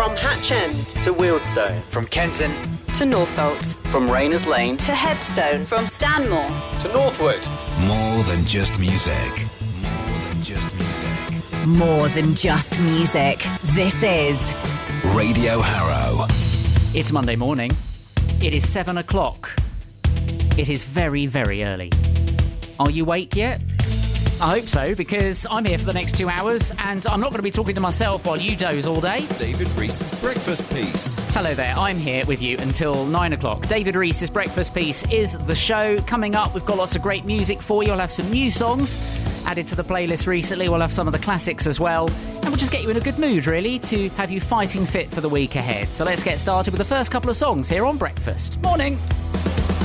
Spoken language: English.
From Hatch End to Wealdstone. From Kenton to Northolt. From Rayners Lane to Headstone. From Stanmore to Northwood. More than just music. More than just music. More than just music. This is Radio Harrow. It's Monday morning. It is 7 o'clock. It is very, very early. Are you awake yet? I hope so, because I'm here for the next 2 hours, and I'm not going to be talking to myself while you doze all day. David Reese's Breakfast Piece. Hello there, I'm here with you until 9 o'clock. David Reese's Breakfast Piece is the show. Coming up, we've got lots of great music for you. We'll have some new songs added to the playlist recently. We'll have some of the classics as well. And we'll just get you in a good mood, really, to have you fighting fit for the week ahead. So let's get started with the first couple of songs here on Breakfast. Morning.